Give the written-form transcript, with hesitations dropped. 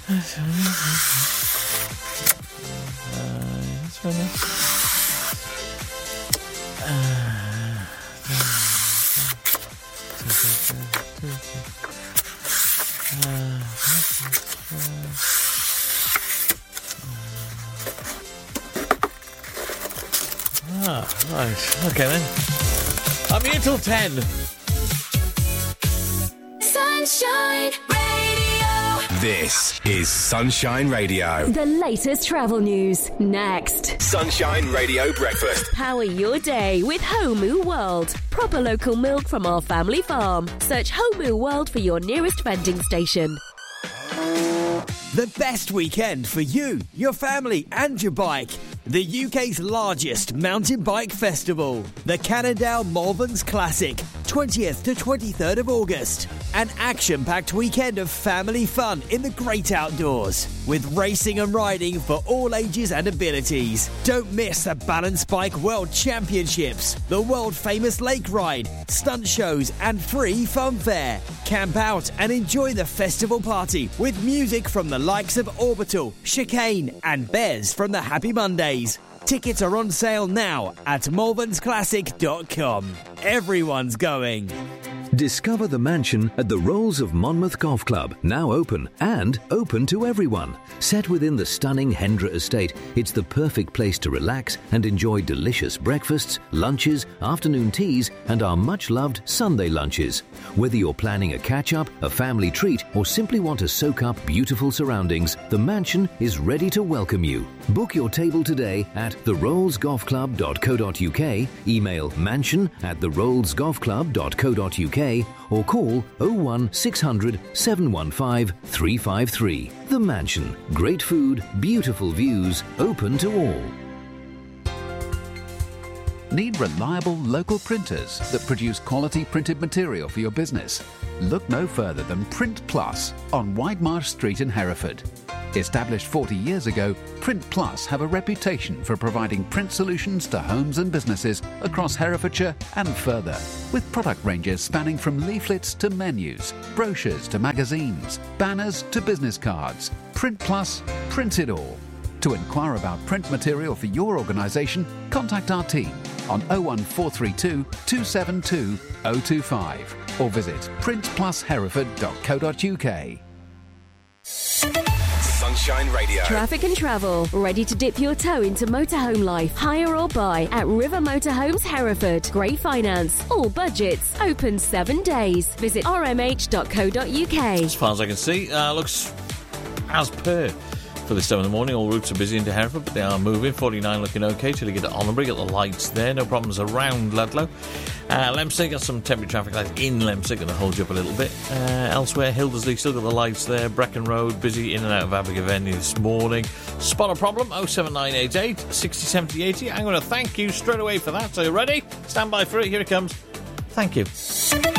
That's fair enough. Right. Okay then. I'm here till 10. Sunshine Radio. This is Sunshine Radio. The latest travel news, next. Sunshine Radio Breakfast. Power your day with Homu World. Proper local milk from our family farm. Search Homu World for your nearest vending station. The best weekend for you, your family and your bike. The UK's largest mountain bike festival. The Cannondale Malverns Classic, 20th to 23rd of August. An action-packed weekend of family fun in the great outdoors. With racing and riding for all ages and abilities. Don't miss the Balance Bike World Championships, the world-famous lake ride, stunt shows and free fun fair. Camp out and enjoy the festival party with music from the likes of Orbital, Chicane and Bez from the Happy Mondays. Tickets are on sale now at malvernsclassic.com. Everyone's going. Discover the mansion at the Rolls of Monmouth Golf Club, now open and open to everyone. Set within the stunning Hendra estate, it's the perfect place to relax and enjoy delicious breakfasts, lunches, afternoon teas and our much-loved Sunday lunches. Whether you're planning a catch-up, a family treat or simply want to soak up beautiful surroundings, the mansion is ready to welcome you. Book your table today at therollsgolfclub.co.uk, email mansion@therollsgolfclub.co.uk or call 01 600 715 353. The Mansion. Great food, beautiful views, open to all. Need reliable local printers that produce quality printed material for your business? Look no further than Print Plus on Widemarsh Street in Hereford. Established 40 years ago, Print Plus have a reputation for providing print solutions to homes and businesses across Herefordshire and further, with product ranges spanning from leaflets to menus, brochures to magazines, banners to business cards. Print Plus, print it all. To inquire about print material for your organisation, contact our team on 01432 272 025 or visit printplushereford.co.uk. Sunshine Radio. Traffic and travel. Ready to dip your toe into motorhome life? Hire or buy at River Motorhomes Hereford. Great finance. All budgets. Open 7 days. Visit rmh.co.uk. As far as I can see, looks as per for this time in the morning. All routes are busy into Hereford, but they are moving. 49 looking okay till you get to Allenbury. Get the lights there. No problems around Ludlow. Lemsey got some temporary traffic lights in Lemsey, going to hold you up a little bit. Elsewhere, Hildersley still got the lights there. Brecon Road busy in and out of Abergavenny this morning. Spot a problem 07988 60 70 80. I'm going to thank you straight away for that. So you ready? Stand by for it. Here it comes. Thank you.